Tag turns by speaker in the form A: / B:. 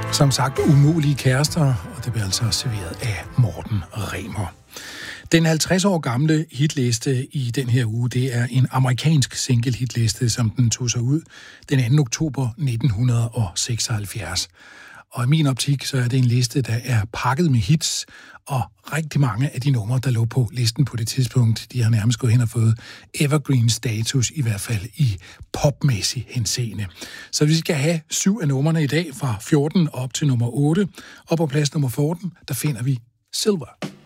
A: Som sagt, umulige kærester, og det bliver altså serveret af Morten Remer. Den 50 år gamle hitliste i den her uge, det er en amerikansk single-hitliste, som den tog sig ud den 2. oktober 1976. Og i min optik, så er det en liste, der er pakket med hits, og rigtig mange af de numre, der lå på listen på det tidspunkt, de har nærmest gået hen og fået evergreen-status, i hvert fald i popmæssig henseende. Så vi skal have 7 af numrene i dag, fra 14 op til nummer 8, og på plads nummer 14, der finder vi Silver.